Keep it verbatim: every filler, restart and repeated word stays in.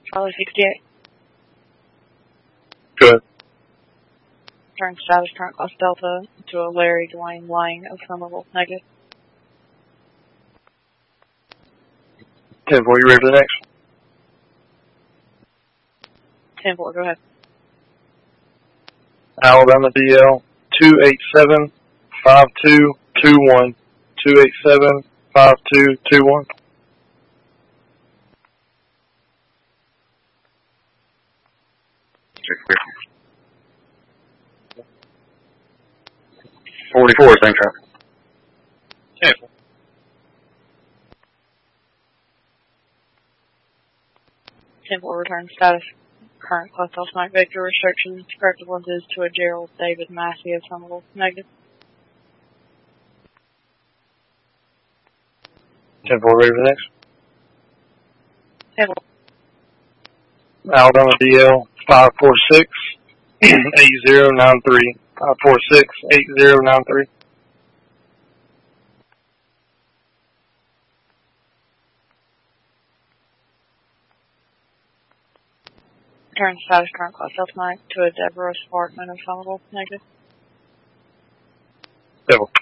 Charlie sixty-eight. Good. Return status current class Delta to a Larry Dwayne Lang of Somerville. Negative. ten four, you ready for the next? ten four, go ahead. Alabama D L two eight seven five two two one. two eight seven five two two one. forty-four, same traffic. ten four. ten four, return status current class Delta Mike Victor restrictions. Corrective lenses to a Gerald David Massey of Somerville. Negative. ten four, ready for the next? ten four. Alabama D L five four six eight zero nine three. five four six eight zero nine three. Return status current class Delta Mike to a Deborah Sparkman of Somerville. Negative. Devil.